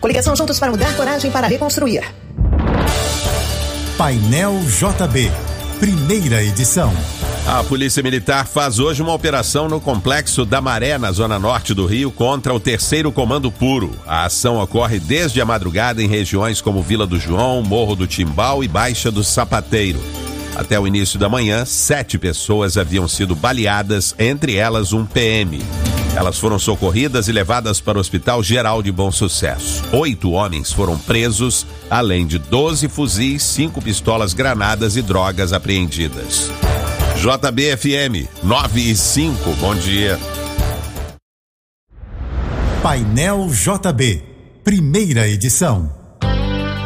Coligação Juntos para Mudar, coragem para reconstruir. Painel JB, primeira edição. A Polícia Militar faz hoje uma operação no Complexo da Maré, na zona norte do Rio, contra o 3º Comando Puro. A ação ocorre desde a madrugada em regiões como Vila do João, Morro do Timbal e Baixa do Sapateiro. Até o início da manhã, 7 pessoas haviam sido baleadas, entre elas um PM. Elas foram socorridas e levadas para o Hospital Geral de Bom Sucesso. 8 homens foram presos, além de 12 fuzis, 5 pistolas, granadas e drogas apreendidas. JB-FM 9 e 5, bom dia. Painel JB, primeira edição.